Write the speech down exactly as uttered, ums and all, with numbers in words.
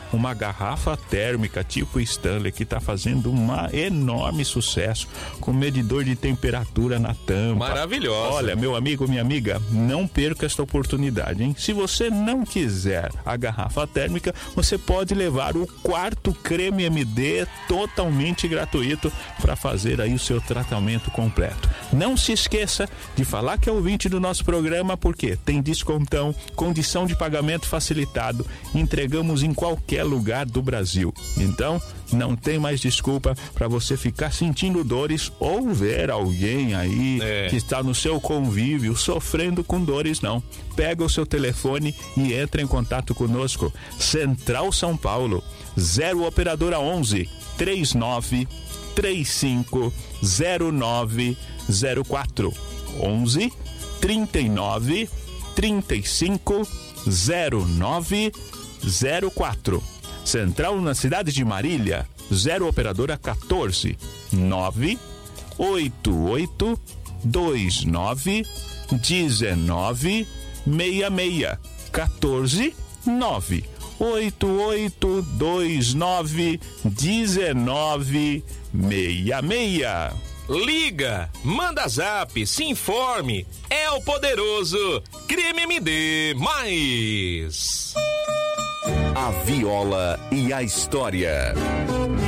uma garrafa térmica tipo Stanley que está fazendo um enorme sucesso, com medidor de temperatura na tampa. Maravilhosa. Olha, meu amigo, minha amiga, não perca esta oportunidade, hein? Se você não quiser a garrafa térmica, você pode levar o quarto creme M D totalmente gratuito para fazer aí o seu tratamento completo. Não se esqueça de falar que é ouvinte do nosso programa, porque tem descontão, condição de pagamento facilitado, entregamos em qualquer lugar do Brasil. Então, não tem mais desculpa para você ficar sentindo dores ou ver alguém aí é. que está no seu convívio sofrendo com dores, não. Pega o seu telefone e entra em contato conosco. Central São Paulo, zero operadora onze, trinta e nove, trinta e cinco, zero nove zero quatro. onze, trinta e nove, trinta e cinco, zero nove zero quatro. Central na cidade de Marília, zero operadora quatorze, nove oito oito dois nove um nove seis seis. quatorze, nove oito oito dois nove um nove seis seis. Liga, manda zap, se informe. É o poderoso Creme M D mais. A viola e a história.